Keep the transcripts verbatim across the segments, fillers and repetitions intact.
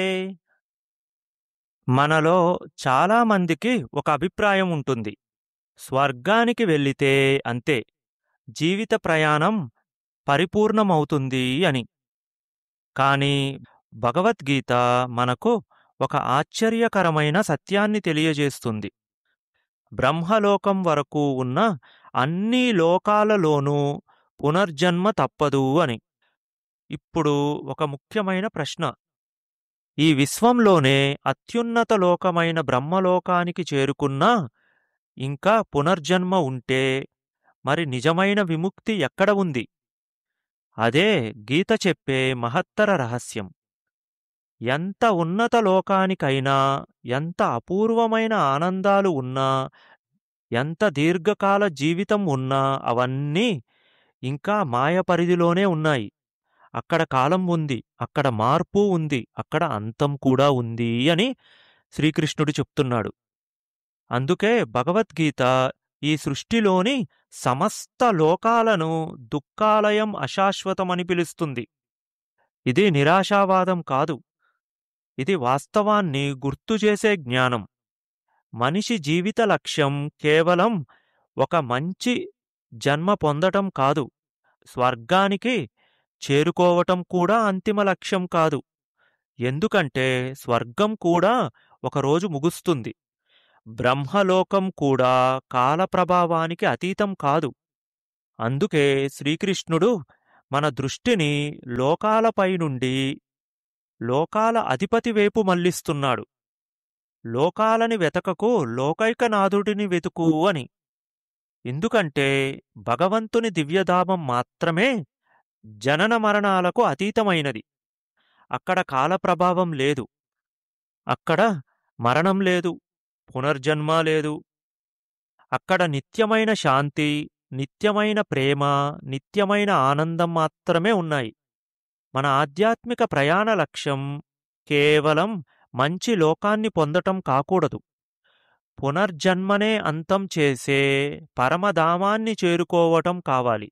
మనలో చాలా మందికి ఒక అభిప్రాయం ఉంటుంది. స్వర్గానికి వెళ్ళితే అంతే, జీవిత ప్రయాణం పరిపూర్ణమవుతుంది అని. కానీ భగవద్గీత మనకు ఒక ఆశ్చర్యకరమైన సత్యాన్ని తెలియజేస్తుంది. బ్రహ్మలోకం వరకు ఉన్న అన్ని లోకాలలోనూ పునర్జన్మ తప్పదు అని. ఇప్పుడు ఒక ముఖ్యమైన ప్రశ్న. ఈ విశ్వంలోనే అత్యున్నత లోకమైన బ్రహ్మలోకానికి చేరుకున్నా ఇంకా పునర్జన్మ ఉంటే మరి నిజమైన విముక్తి ఎక్కడ ఉంది? అదే గీత చెప్పే మహత్తర రహస్యం. ఎంత ఉన్నత లోకానికైనా, ఎంత అపూర్వమైన ఆనందాలు ఉన్నా, ఎంత దీర్ఘకాల జీవితం ఉన్నా అవన్నీ ఇంకా మాయ పరిధిలోనే ఉన్నాయి. అక్కడ కాలం ఉంది, అక్కడ మార్పు ఉంది, అక్కడ అంతం కూడా ఉంది అని శ్రీకృష్ణుడు చెప్తున్నాడు. అందుకే భగవద్గీత ఈ సృష్టిలోని సమస్త లోకాలను దుఃఖాలయం అశాశ్వతమని పిలుస్తుంది. ఇది నిరాశావాదం కాదు, ఇది వాస్తవాన్ని గుర్తుచేసే జ్ఞానం. మనిషి జీవిత లక్ష్యం కేవలం ఒక మంచి జన్మ పొందటం కాదు, స్వర్గానికి చేరుకోవటం కూడా అంతిమ లక్ష్యం కాదు. ఎందుకంటే స్వర్గం కూడా ఒకరోజు ముగుస్తుంది. బ్రహ్మలోకం కూడా కాలప్రభావానికి అతీతం కాదు. అందుకే శ్రీకృష్ణుడు మన దృష్టిని లోకాలపై నుండి లోకాల అధిపతి వైపు మళ్లిస్తున్నాడు. లోకాలని వెతకకు, లోకైకనాథుడిని వెతుకు అని. ఎందుకంటే భగవంతుని దివ్యధామం మాత్రమే జనన మరణాలకు అతీతమైనది. అక్కడ కాలప్రభావం లేదు, అక్కడ మరణం లేదు, పునర్జన్మ లేదు. అక్కడ నిత్యమైన శాంతి, నిత్యమైన ప్రేమ, నిత్యమైన ఆనందం మాత్రమే ఉన్నాయి. మన ఆధ్యాత్మిక ప్రయాణ లక్ష్యం కేవలం మంచి లోకాన్ని పొందటం కాకూడదు, పునర్జన్మనే అంతం చేసే పరమధామాన్ని చేరుకోవటం కావాలి.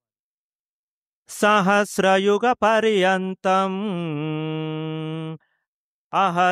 సహస్రయుగ పర్యంతం అహ